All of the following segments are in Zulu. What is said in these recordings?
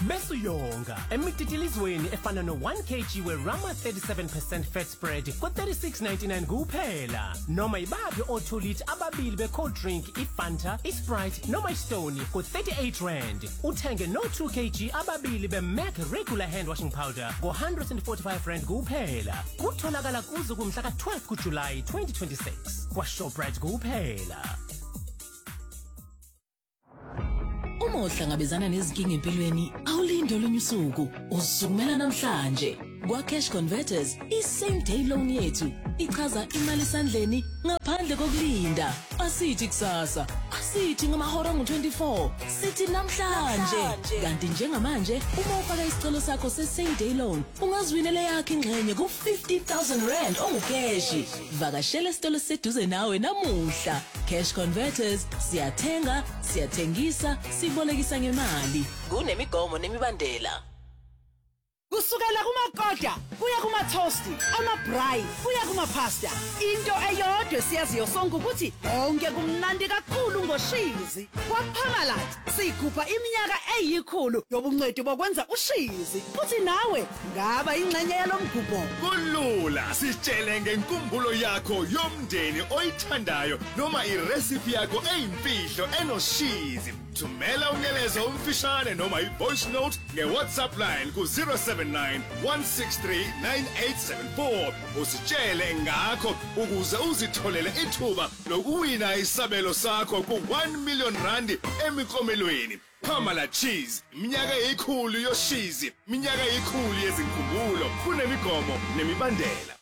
Bese uyonga emititilizweni efana no1 kg weRama 37% fat spread ku36.99 kuphela noma ibaphi o2 liter ababili becold drink iFanta, iSprite noma iStone ku38 uthenge no2 kg ababili beMac regular hand washing powder go145 kuphela kutholakala kuze kumhla ka12 kuJuly 2026 kwaShoprite kuphela. Uma uhlangabezana nezinkinga empilweni awulinde olunye usuku usukumela namhlanje kwa Cash Converters i-same day loan yethu ichaza imali esandleni ngaphandle kokulinda asithi kusasa asithi ngamahora ngu24 sithi namhlanje kanti njengamanje uma ufaka isicelo sakho se-same day loan ungaziwinela yakhe ingxenye ku50,000 ongukeshi vakashela isitolo seduze nawe namuhla. Cash Converters siyathenga siyathengisa sibolekisa ngemali kunemigomo nemibandela. Kusukela kumakoda kuya kumathosti amabrayi kuya kumapasta into eyodwa siyaziyo sonke ukuthi onke kumnandi kakhulu ngoshizi kwaPhamalot sikhupha iminyaka eyikhulu yobungcweti bokwenza ushizi futhi nawe ngaba ingxenye yalomgubho kulula sitshele ngenkumbulo yakho yomndeni oyithandayo noma irecipe yakho eyimfihlo enoshizi thumela umyalezo omfishane noma ivoice note ngeWhatsApp line ku 0791639874 usitshele ngakho ukuze uzitholele ithuba lokuwina isabelo sakho ku1 million rand emikomelweni. Phamala Cheese iminyaka eyikhulu yoshizi iminyaka eyikhulu yezinkumbulo kunemigomo nemibandela.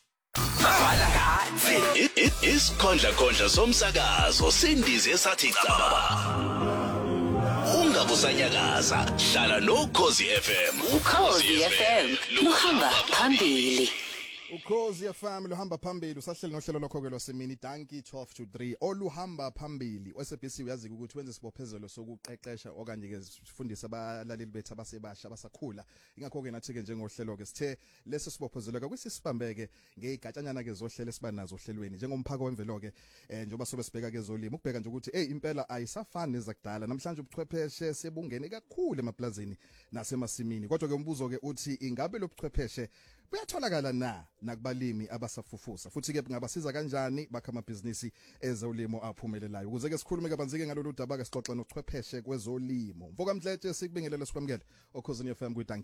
Isikhondla somsakazo sindize esathi cababa ungabusanyakaza hlala noKhosi FM. Ukhosi FM luhamba phambili. Ukhosi FM luhamba phambili usahleli nohlelo lokho ke losemini Danki 12 to 3 oluhamba phambili. SABC uyazi ukuthi wenze sibophezelo sokuqeqesha okanye ke sifundisa abalaleli bethu abasebasha abasakhula. Ingakho ke nathi ke njengohlelo ke sithe lesi sibophezelo ke kwisisibambeke ngeyigatshanyana ke zohlelo esibanazo ohlelweni njengomphako wemvelo ke njengoba sobe sibheka ke zolimo ukubheka nje ukuthi impela ayisafani nezakudala namhlanje ubuchwepheshe sebungene kakhulu emaplazini nasemasimini kodwa ke umbuzo ke uthi ingabe lobuchwepheshe buyatholakala nakubalimi abasafufusa futhi ke ngabasiza kanjani bakha amabhizinisi ezolimo aphumelelayo ukuze ke sikhulume kabanzi ke ngalolu daba ke sixoxa nochwepheshe kwezolimo Mfoka Mdletshe sikubingelele sikwamukele okhosini FM kuyidanki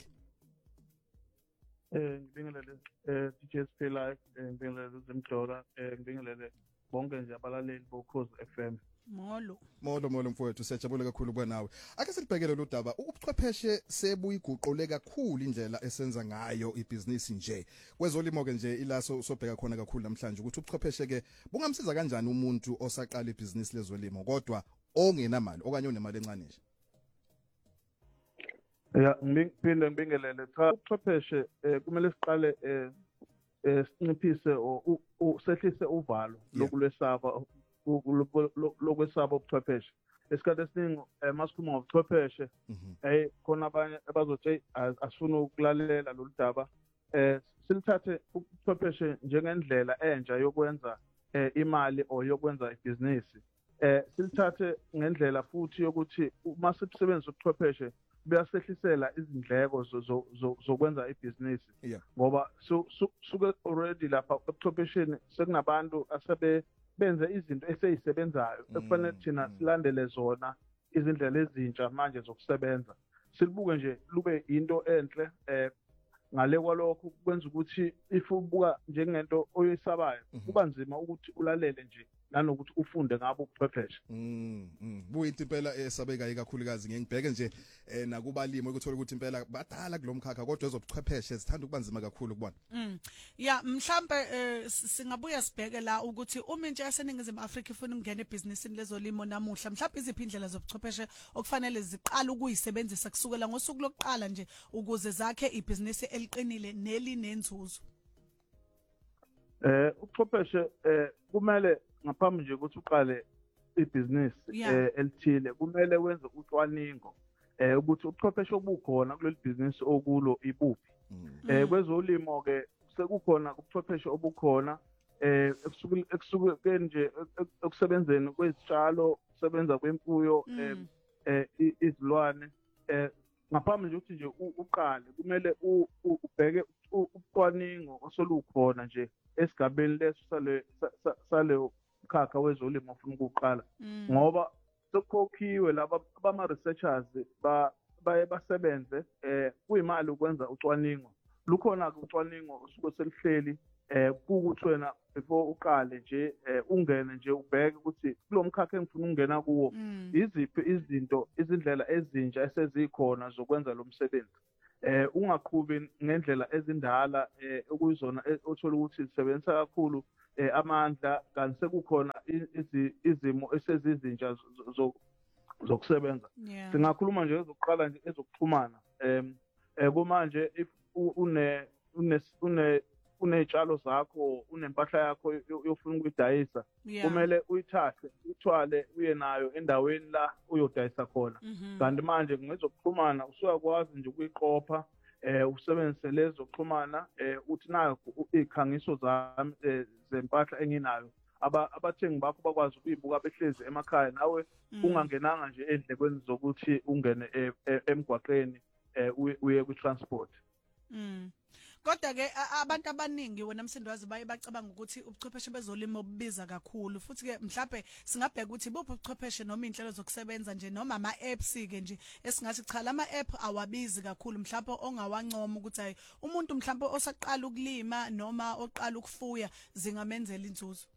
ngibingelele DJ SP Live ngibingelele uZimdlora ngibingelele bonke nje abalaleli boKhosi FM. Molo mfowethu siyajabula kakhulu kuba nawe. Ake silibhekele lo daba ubuchwepheshe sebuyiguqule kakhulu indlela esenza ngayo ibhizinisi nje. Kwezolimo ke nje ilaso sobheka khona kakhulu namhlanje ukuthi ubuchwepheshe ke bungamsiza kanjani umuntu osaqala ibhizinisi lezolimo kodwa ongenamali okanye onemali encane nje. Ngiphinde ngibingelele cha ubuchwepheshe kumele siqale sinciphise sehlise uvalo lokulesaba lokwesaba ubuchwepheshe esikhathi esiningi masikhuluma ngobuchwepheshe khona abanye abazothi asifuna ukulalela lolu daba silithathe ubuchwepheshe njengendlela entsha yokwenza imali o yokwenza ibhizinisi silithathe ngendlela futhi yokuthi uma sisebenzisa ubuchwepheshe buyasehlisela izindleko zokwenza ibhizinisi ngoba suke already lapha ebuchwephesheni sekunabantu benze izinto eseyisebenzayo ekufanele thina silandele zona izindlela ezintsha manje zokusebenza silibuke nje lube into enhle ngale kwalokho kwenza ukuthi if ubuka njengento oyisabayo kuba nzima ukuthi ulalele nje nanokuthi ufunde ngabo ubuchwepheshe. Buyinto impela esabekayo kakhulukazi ngiyibheke nje nakubalimi ukuthola ukuthi impela badala kulomkhakha kodwa ezobuchwepheshe zithanda ukubanzima kakhulu kubona. Mhlambe singabuya sibheke la ukuthi uma intsha yaseningizimu Afrika ifuna ukungena ebhizinisini lezolimo namuhla mhlawumbe iziphi indlela zobuchwepheshe okufanele ziqala ukuyisebenzisa kusukela ngosuku lokuqala nje ukuze zakhe ibhizinisi eliqinile nelinenzuzo. Ubuchwepheshe kumele ngaphambi nje ukuthi uqale ibhizinisi elithile kumele wenze ucwaningo ukuthi ubuchwepheshe obukhona kuleli bhizinisi okulo ibuphi kwezolimo ke sekukhona ubuchwepheshe obukhona ekusuke nje ekusebenzeni kwezitshalo kusebenza kwemfuyo izilwane ngaphambi nje ukuthi nje uqale kumele ubheke ucwaningo osolukhona nje esigabeni leso sale mkhakha wezolimo ofuna ukuqala ngoba sokhokhiwe laba abama researchers baye basebenze kuyimali ukwenza ucwaningo lukhona ke ucwaningo usuke selihleli kukuthi wena before uqale nje ungene nje ubheke ukuthi kulomkhakha engifuna ukungena kuwo iziphi izindlela ezintsha esezikhona zokwenza lo msebenzi ungaqhubi ngendlela ezindala okuyizona othola ukuthi zisebenzisa kakhulu amandla kanti sekukhona izimo esezizintsha zokusebenza singakhuluma nje ezokuqala nje ezokuxhumana kumanje if unezitshalo zakho unempahla yakho yofuna ukuyidayisa kumele uyithathe uthwale uye nayo endaweni la uyodayisa khona kanti manje ngezokuxhumana usuyakwazi nje ukuyiqopha usebenzise lezo kuxhumana uthi nayo ikhangiso zami zempahla enginayo abathengi bakho bakwazi ukuyibuka behlezi emakhaya nawe ungangenanga nje endlekweni zokuthi ungene emgwaqeni uye ku-transport. Kodwa ke abantu abaningi wena Msindwazi baye bacabanga ukuthi ubuchwepheshe bezolimo bubiza kakhulu futhi ke mhlawumbe singabheka ukuthi buphi ubuchwepheshe noma inhlelo zokusebenza nje noma ama-apps ke nje esingathi cha lama-app awabizi kakhulu mhlawumbe ongawancoma ukuthi hayi umuntu mhlawumbe osaqala ukulima noma oqala ukufuya zingamenzela inzuzo.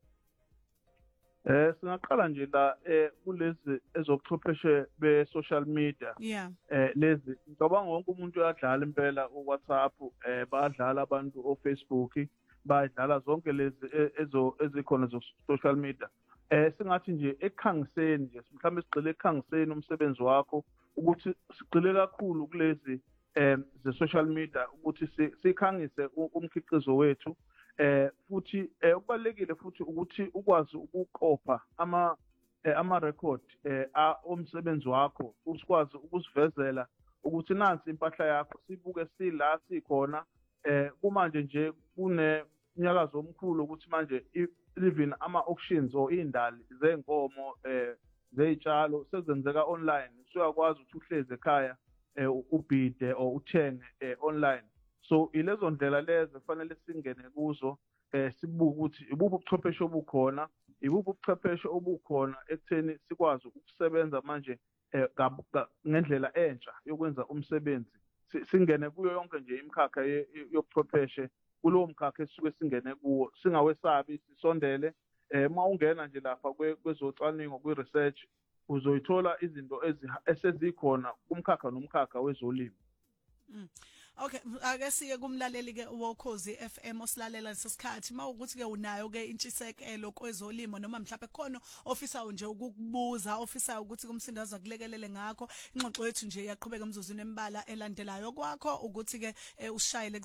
Singaqala nje la kulezi ezobuchwepheshe be-social media lezi ngicabanga wonke umuntu uyadlala impela uWhatsApp bayadlala abantu oFacebook bayadlala zonke lezi ezikhona zo-social media singathi nje ekhangiseni nje mhlawumbe sigcile ekhangiseni umsebenzi wakho ukuthi sigcile kakhulu kulezi ze-social media ukuthi sikhangise umkhiqizo wethu futhi ukubalekile futhi ukuthi ukwazi ukuqopha ama record omsebenzi wakho usikwazi ukusivezela ukuthi nansi impahla yakho sibuke sila sikhona kumanje nje kunenyakazo omkhulu ukuthi manje even ama auctions or indali zenkomo zeyitshalo sezenzeka online usuyakwazi ukuthi uhleze ekhaya ubhide or uthenge online. So ilezo ndlela lezo kufanele singene kuzo sibuke ukuthi ibuphi ubuchwepheshe obukhona ibuphi ubuchwepheshe obukhona ekutheni sikwazi ukusebenza manje ngendlela entsha yokwenza umsebenzi singene kuyo yonke nje imikhakha yobuchwepheshe kulowo mkhakha esisuke singene kuwo singawesabi sisondele uma ungena nje lapha kwezocwaningo kwi-research uzoyithola izinto esezikhona kumkhakha nomkhakha wezolimo. Okay, ake siye kumlaleli ke uWokhozi FM osilalela lesikhathi mawukuthi ke unayo ke intshisekelo kwezolimo noma mhlawumbe khona ofisa nje ukukubuza ofisa ukuthi kumsindaza akulekelele ngakho ingxoxo yethu nje yaqhubeka emzuzwini embala elandelayo kwakho ukuthi ke ushayele ku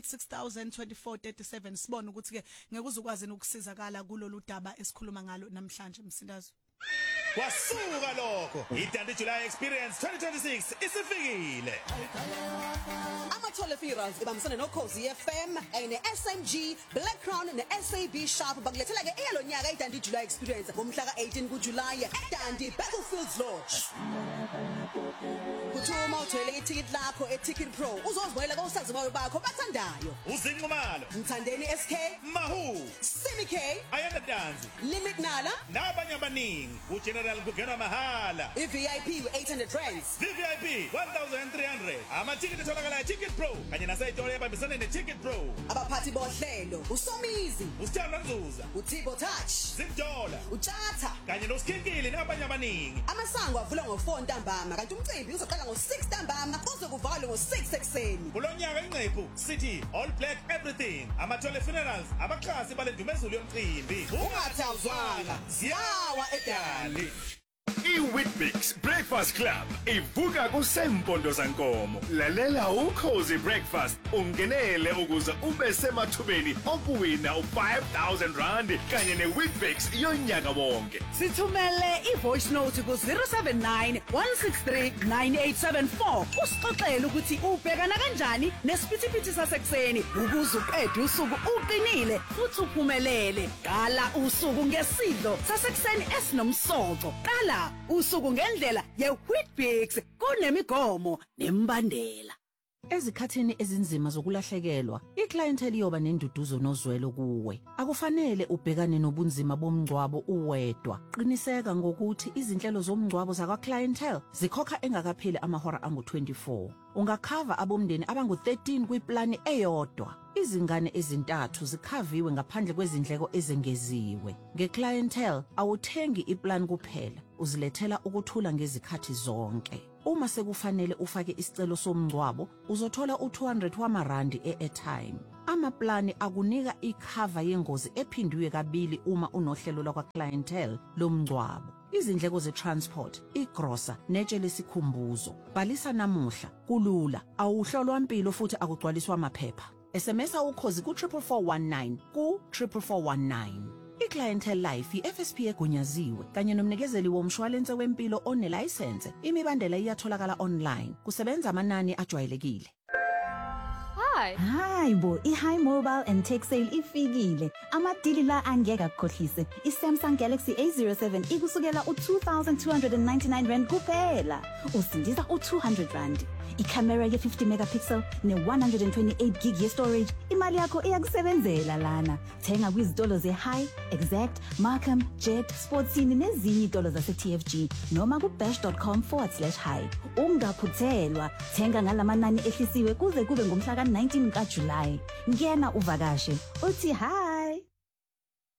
08602437 sibone ukuthi ke ngeke uzukwazi ukusizakala kulolu daba esikhuluma ngalo namhlanje Msindazo. Kwasuka lokho iDandi July Experience 2026 isifikile. Amathole Funerals ibambisana noKhozi FM ene SMG Black Crown ne SAB Sharp bakulethela ke eyalonyaka iDandi July Experience ngomhla ka18 kuJuly eDandi Battlefields Lodge. Kuthuma uthole iticket lakho eTicket Pro uzozibonela kosaziwayo bakho bathandayo. Uzinqumalo, Mthandeni SK, Mahu, Simi K, Ayanda Danzi, Limit Nala, nabanye abaningi. Ugeneral kugena mahala. iVIP u800 VVIP 1300. Amathikiti atholakala eTicket Pro kanye naseyitolo ebambisene neTicket Pro. Abaphathi bohlelo uSomizi, uSithando Nzuza, uTibo Touch, Zimdola, uThatha kanye noSikhingile nabanye abaningi. Amasango avula ngo4 ntambama kanti umcimbi uzoqala ngo6 ntambama kuze kuvalwe ngo6 ekseni. Kulonyaka inqephu sithi all black everything. Amathole Funerals abaxhasi balendumezulu yomcimbi. Ungathawuzwanga ziyawa eDali. iWheatBix Breakfast Club ivuka kusempondo zankomo. Lalela Ukhozi Breakfast ungenele ukuze ube semathubeni okuwina u5,000 rand kanye neWheatBix yonyaka wonke. Sithumele ivoice note ku 079 163 9874 usixoxele ukuthi ubhekana kanjani nesiphithiphithi sasekuseni ukuze uqede usuku uqinile futhi uphumelele. Qala usuku ngesidlo sasekuseni esinomsoco. Qala usuku ngendlela ye-Wheatbix kunemigomo nembandela. Ezikhathini ezinzima zokulahlekelwa, iclientele iyoba nenduduzo nozwelo kuwe. Akufanele ubhekane nobunzima bomngcwabo uwedwa. Qiniseka ngokuthi izinhlelo zomngcwabo zakwa-clientele zikhokha engakapheli amahora angu-24. Ungakhava abomndeni abangu-13 kwiplani eyodwa. Izingane ezintathu zikhaviwe ngaphandle kwezindleko ezengeziwe. Nge-clientele awuthengi iplan kuphela, uzilethela ukuthula ngezikhathi zonke. Uma sekufanele ufake isicelo somngcwabo, uzothola u200 wamarandi e-airtime. Amaplani akunika ikhava yengozi ephindiwe kabili uma unohlelo lakwa-clientele lomngcwabo. Izindleko ze-transport, igrosa, netshe lesikhumbuzo. Bhalisa namuhla, kulula, awuhlolwa impilo futhi akugcwaliswa amaphepha. SMSa ukhozi ku-44419 ku-44419. I-Clientele Life i-FSP egunyaziwe kanye nomnikezeli womshwalense wempilo onelayisense. Imibandela iyatholakala online. Kusebenza amanani ajwayelekile. Hi bo, i-High Mobile and Tech Sale ifikile. Amadili la angeke akukhohlise. I-Samsung Galaxy A07 ikusukela u-2,299 rand kuphela. Usindisa u-200 rand. I-camera ye-50 megapixel ne-128 gig ye-storage. Imali yakho iyakusebenzela lana. Thenga kwizitolo ze-High, Exact, Markham, Jet, Sportsini nezinye itolo zase-TFG noma ku-bash.com/high. Ungaphuthelwa, thenga ngalamanani ehlisiwe kuze kube ngomhla ka-19 kaJulayi. Ngena uvakashe uthi hi